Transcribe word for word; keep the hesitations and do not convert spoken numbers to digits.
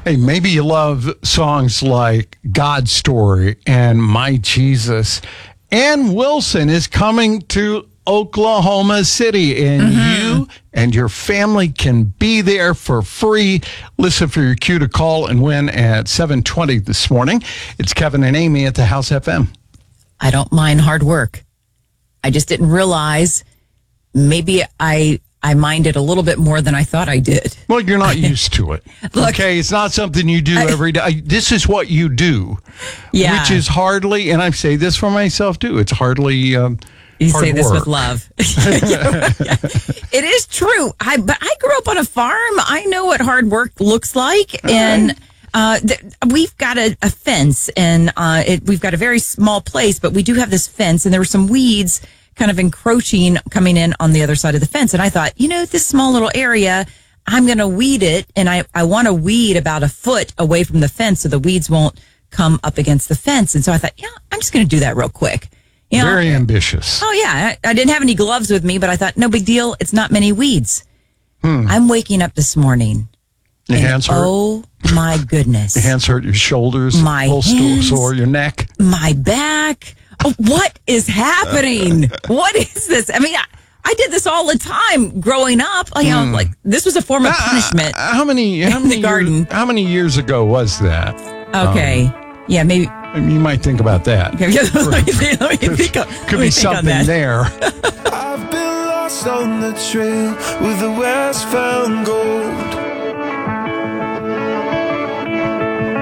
Hey, maybe you love songs like God's Story and My Jesus. Ann Wilson is coming to Oklahoma City, and mm-hmm. you and your family can be there for free. Listen for your cue to call and win at seven twenty this morning. It's Kevin and Amy at the House F M. I don't mind hard work. I just didn't realize maybe I I minded a little bit more than I thought I did. Well, you're not used to it. Look, okay, it's not something you do I, every day. This is what you do, yeah. which is hardly, and I say this for myself too, it's hardly um, You hard say this work. with love. It is true. I but I grew up on a farm. I know what hard work looks like, and uh, th- we've got a, a fence, and uh, it, we've got a very small place, but we do have this fence, and there were some weeds kind of encroaching, coming in on the other side of the fence. And I thought, you know, this small little area, I'm going to weed it. And I, I want to weed about a foot away from the fence so the weeds won't come up against the fence. And so I thought, yeah, I'm just going to do that real quick. You know, Very ambitious. Oh, yeah. I, I didn't have any gloves with me, but I thought, no big deal. It's not many weeds. Hmm. I'm waking up this morning. Your hands hurt? Oh, my goodness. Your hands hurt, your shoulders, my whole hands, sore, your neck. My back. Oh, what is happening? What is this? I mean, I, I did this all the time growing up. You know, mm. like this was a form of punishment. Uh, how many? How in many the garden? Years, how many years ago was that? Okay, um, yeah, maybe. You might think about that. Okay, let me think, let me think of, Could be something there. I've been lost on the trail with the west found gold.